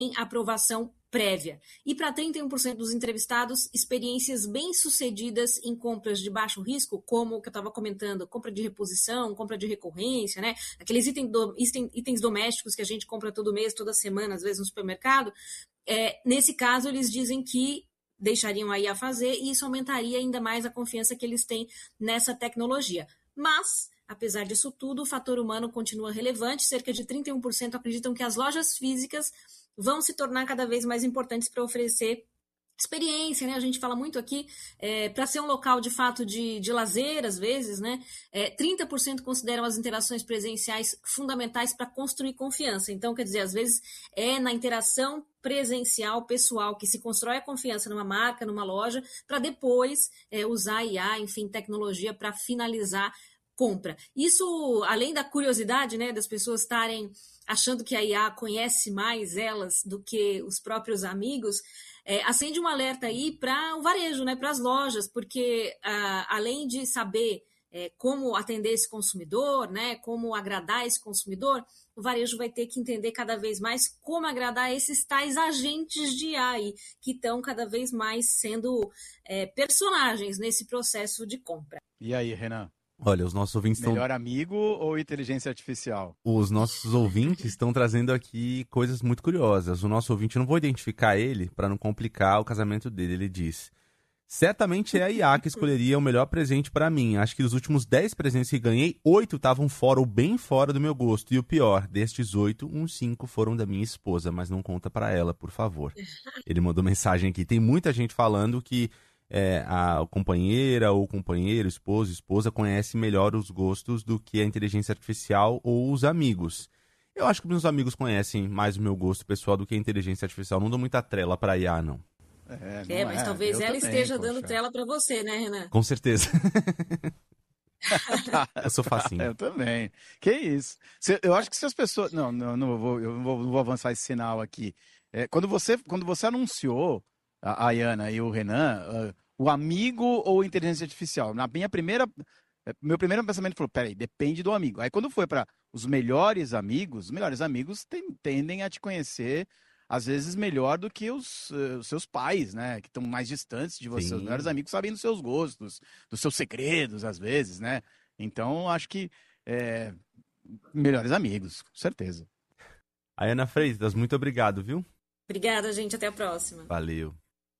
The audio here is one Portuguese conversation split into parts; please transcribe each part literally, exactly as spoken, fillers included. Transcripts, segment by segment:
aprovação prévia. E para trinta e um por cento dos entrevistados, experiências bem-sucedidas em compras de baixo risco, como o que eu estava comentando, compra de reposição, compra de recorrência, né? Aqueles itens, do, itens domésticos que a gente compra todo mês, toda semana, às vezes no supermercado. É, nesse caso, eles dizem que deixariam aí a fazer e isso aumentaria ainda mais a confiança que eles têm nessa tecnologia. Mas, apesar disso tudo, o fator humano continua relevante. Cerca de trinta e um por cento acreditam que as lojas físicas vão se tornar cada vez mais importantes para oferecer experiência, né? A gente fala muito aqui, é, para ser um local de fato de, de lazer, às vezes, né? É, trinta por cento consideram as interações presenciais fundamentais para construir confiança. Então, quer dizer, às vezes é na interação presencial, pessoal, que se constrói a confiança numa marca, numa loja, para depois é, usar I A, enfim, tecnologia para finalizar compra. Isso, além da curiosidade, né, das pessoas estarem achando que a I A conhece mais elas do que os próprios amigos, é, acende um alerta aí para o varejo, né, para as lojas, porque ah, além de saber é, como atender esse consumidor, né, como agradar esse consumidor, o varejo vai ter que entender cada vez mais como agradar esses tais agentes de I A aí, que estão cada vez mais sendo é, personagens nesse processo de compra. E aí, Renan? Olha, os nossos ouvintes estão... Melhor amigo ou inteligência artificial? Os nossos ouvintes estão trazendo aqui coisas muito curiosas. O nosso ouvinte, eu não vou identificar ele para não complicar o casamento dele. Ele diz: certamente é a I A que escolheria o melhor presente para mim. Acho que dos últimos dez presentes que ganhei, oito estavam fora ou bem fora do meu gosto. E o pior, destes oito, uns cinco foram da minha esposa, mas não conta para ela, por favor. Ele mandou mensagem aqui. Tem muita gente falando que É, a companheira ou companheiro, esposo, esposa conhece melhor os gostos do que a inteligência artificial ou os amigos. Eu acho que meus amigos conhecem mais o meu gosto pessoal do que a inteligência artificial. Não dou muita trela para I A, não. É, é mas é. talvez eu ela também, esteja poxa. dando trela para você, né, Renan? Com certeza. Eu sou facinho. Eu também. Que isso. Eu acho que se as pessoas... Não, não, não vou, eu não vou, não vou avançar esse sinal aqui. É, quando, você, quando você anunciou a Ayana e o Renan, uh, o amigo ou inteligência artificial? Na minha primeira, meu primeiro pensamento foi, peraí, depende do amigo. Aí quando foi para os melhores amigos, os melhores amigos tem, tendem a te conhecer, às vezes, melhor do que os, uh, os seus pais, né? Que estão mais distantes de você. Sim. Os melhores amigos sabem dos seus gostos, dos seus segredos, às vezes, né? Então, acho que é, melhores amigos, com certeza. Ayana Freitas, muito obrigado, viu? Obrigada, gente. Até a próxima. Valeu.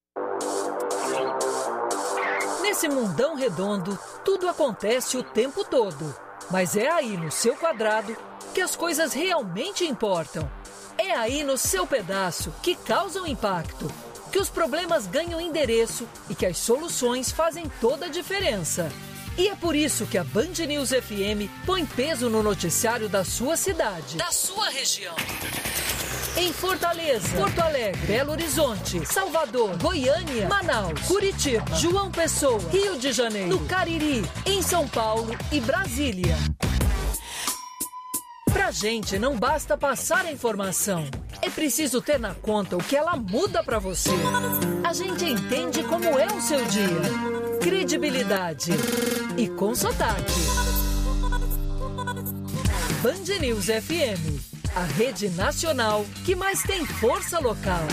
Nesse mundão redondo, tudo acontece o tempo todo. Mas é aí no seu quadrado que as coisas realmente importam. É aí no seu pedaço que causam impacto, que os problemas ganham endereço e que as soluções fazem toda a diferença. E é por isso que a Band News F M põe peso no noticiário da sua cidade, da sua região. Em Fortaleza, Porto Alegre, Belo Horizonte, Salvador, Goiânia, Manaus, Curitiba, João Pessoa, Rio de Janeiro, no Cariri, em São Paulo e Brasília. Pra gente não basta passar a informação, é preciso ter na conta o que ela muda pra você. A gente entende como é o seu dia. Credibilidade e com sotaque. Band News F M, a rede nacional que mais tem força local.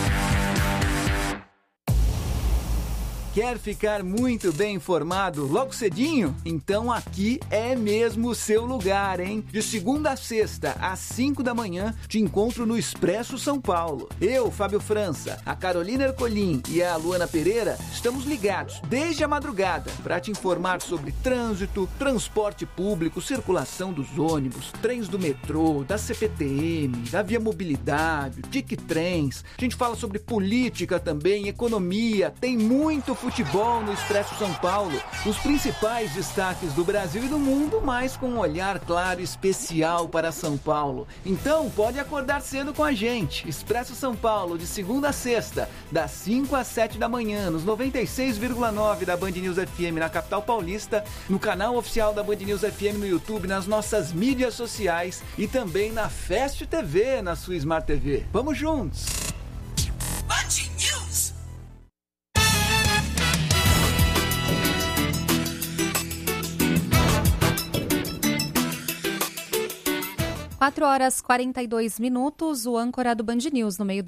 Quer ficar muito bem informado logo cedinho? Então aqui é mesmo o seu lugar, hein? De segunda a sexta, às cinco da manhã, te encontro no Expresso São Paulo. Eu, Fábio França, a Carolina Ercolim e a Luana Pereira estamos ligados desde a madrugada para te informar sobre trânsito, transporte público, circulação dos ônibus, trens do metrô, da C P T M, da Via Mobilidade, Tic Trens. A gente fala sobre política também, economia, tem muito futebol no Expresso São Paulo, os principais destaques do Brasil e do mundo, mas com um olhar claro e especial para São Paulo. Então, pode acordar cedo com a gente. Expresso São Paulo, de segunda a sexta, das cinco às sete da manhã, nos noventa e seis vírgula nove da Band News F M na capital paulista, no canal oficial da Band News F M no YouTube, nas nossas mídias sociais e também na Fast T V, na sua Smart T V. Vamos juntos! Band News! quatro horas e quarenta e dois minutos, o âncora do Band News no meio